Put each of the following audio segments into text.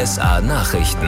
RSA Nachrichten.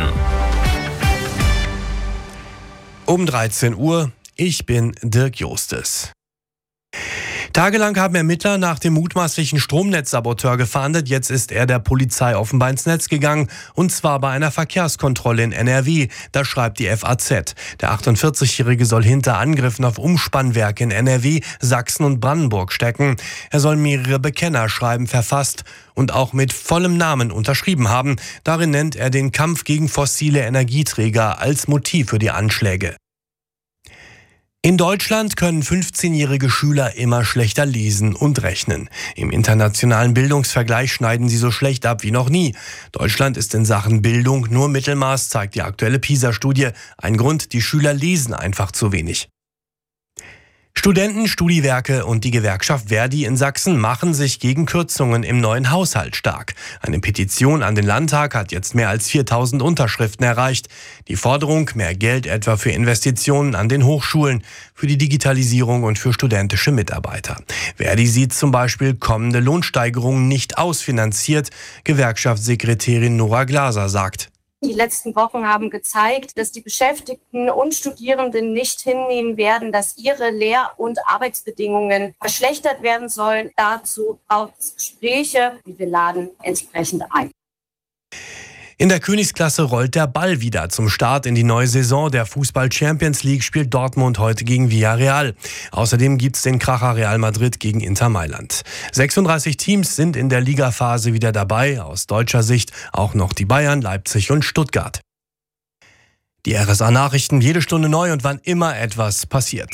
Um 13 Uhr, ich bin Dirk Jostes. Tagelang haben Ermittler nach dem mutmaßlichen Stromnetzsaboteur gefahndet. Jetzt ist er der Polizei offenbar ins Netz gegangen. Und zwar bei einer Verkehrskontrolle in NRW. Das schreibt die FAZ. Der 48-Jährige soll hinter Angriffen auf Umspannwerke in NRW, Sachsen und Brandenburg stecken. Er soll mehrere Bekennerschreiben verfasst und auch mit vollem Namen unterschrieben haben. Darin nennt er den Kampf gegen fossile Energieträger als Motiv für die Anschläge. In Deutschland können 15-jährige Schüler immer schlechter lesen und rechnen. Im internationalen Bildungsvergleich schneiden sie so schlecht ab wie noch nie. Deutschland ist in Sachen Bildung nur Mittelmaß, zeigt die aktuelle PISA-Studie. Ein Grund, die Schüler lesen einfach zu wenig. Studenten, Studiwerke und die Gewerkschaft Verdi in Sachsen machen sich gegen Kürzungen im neuen Haushalt stark. Eine Petition an den Landtag hat jetzt mehr als 4000 Unterschriften erreicht. Die Forderung, mehr Geld etwa für Investitionen an den Hochschulen, für die Digitalisierung und für studentische Mitarbeiter. Verdi sieht zum Beispiel kommende Lohnsteigerungen nicht ausfinanziert. Gewerkschaftssekretärin Nora Glaser sagt: Die letzten Wochen haben gezeigt, dass die Beschäftigten und Studierenden nicht hinnehmen werden, dass ihre Lehr- und Arbeitsbedingungen verschlechtert werden sollen. Dazu braucht es Gespräche, die wir laden entsprechend ein. In der Königsklasse rollt der Ball wieder. Zum Start in die neue Saison der Fußball-Champions League spielt Dortmund heute gegen Villarreal. Außerdem gibt's den Kracher Real Madrid gegen Inter Mailand. 36 Teams sind in der Ligaphase wieder dabei. Aus deutscher Sicht auch noch die Bayern, Leipzig und Stuttgart. Die RSA-Nachrichten jede Stunde neu und wann immer etwas passiert.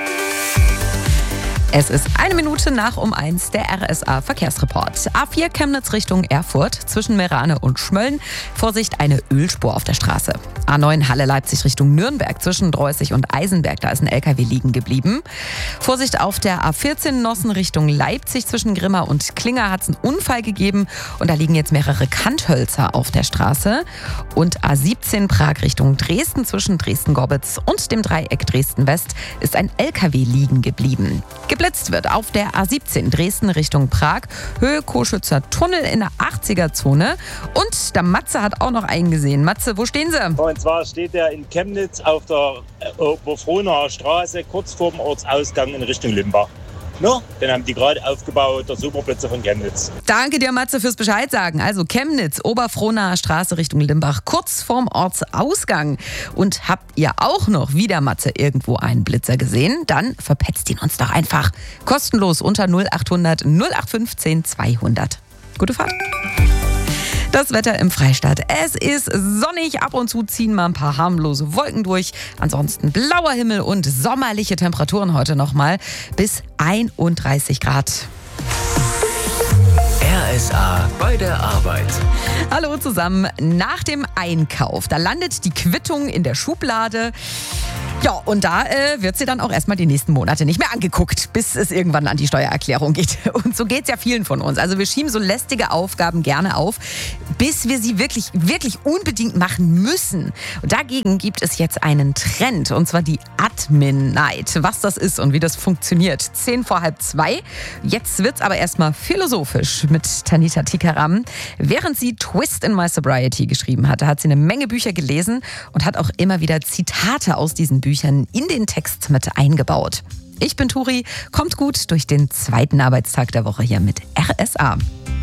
Es ist 1 Minute nach um 1, der RSA-Verkehrsreport. A4 Chemnitz Richtung Erfurt, zwischen Meerane und Schmölln. Vorsicht, eine Ölspur auf der Straße. A9 Halle Leipzig Richtung Nürnberg, zwischen Dreußig und Eisenberg, da ist ein LKW liegen geblieben. Vorsicht auf der A14 Nossen Richtung Leipzig, zwischen Grimma und Klinger hat es einen Unfall gegeben. Und da liegen jetzt mehrere Kanthölzer auf der Straße. Und A17 Prag Richtung Dresden, zwischen Dresden-Gorbitz und dem Dreieck Dresden-West ist ein LKW liegen geblieben. Geblitzt wird auf der A17 Dresden Richtung Prag, Höhe Koschützer Tunnel in der 80er-Zone. Und der Matze hat auch noch einen gesehen. Matze, wo stehen Sie? Und zwar steht er in Chemnitz auf der Oberfrohnaer Straße, kurz vor dem Ortsausgang in Richtung Limbach. No, den haben die gerade aufgebaut, der Superblitzer von Chemnitz. Danke dir, Matze, fürs Bescheid sagen. Also Chemnitz, Oberfrohnaer Straße Richtung Limbach, kurz vorm Ortsausgang. Und habt ihr auch noch wieder, Matze, irgendwo einen Blitzer gesehen? Dann verpetzt ihn uns doch einfach. Kostenlos unter 0800 0815 200. Gute Fahrt. Das Wetter im Freistaat. Es ist sonnig, ab und zu ziehen mal ein paar harmlose Wolken durch. Ansonsten blauer Himmel und sommerliche Temperaturen heute nochmal bis 31 Grad. RSA bei der Arbeit. Hallo zusammen. Nach dem Einkauf, da landet die Quittung in der Schublade. Ja, und da wird sie dann auch erstmal die nächsten Monate nicht mehr angeguckt, bis es irgendwann an die Steuererklärung geht. Und so geht's ja vielen von uns. Also wir schieben so lästige Aufgaben gerne auf, bis wir sie wirklich, wirklich unbedingt machen müssen. Und dagegen gibt es jetzt einen Trend, und zwar die Admin Night. Was das ist und wie das funktioniert. 1:10 Jetzt wird's aber erstmal philosophisch mit Tanita Tikaram. Während sie Twist in My Sobriety geschrieben hatte, hat sie eine Menge Bücher gelesen und hat auch immer wieder Zitate aus diesen Büchern in den Text mit eingebaut. Ich bin Turi, kommt gut durch den zweiten Arbeitstag der Woche hier mit RSA.